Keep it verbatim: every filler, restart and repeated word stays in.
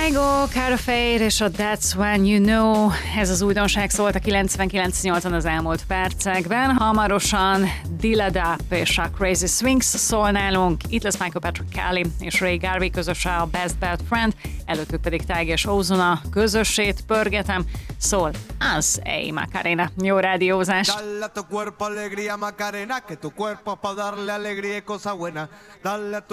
Kygo, Cara Fade és a That's When You Know. Ez az újdonság szólt a kilencvenkilenc nyolcon az elmúlt percekben. Hamarosan Dilla Dap és a Crazy Swings szól nálunk. Itt lesz Michael Patrick Kelly és Ray Garvey közöse a Best Bad Friend, előttük pedig Tyga és Ozuna közösét pörgetem. Szól az Ey Macarena. Jó rádiózás! Dale a tu cuerpo alegría Macarena, que tu cuerpo es pa' darle alegría y cosa buena. Dale a tu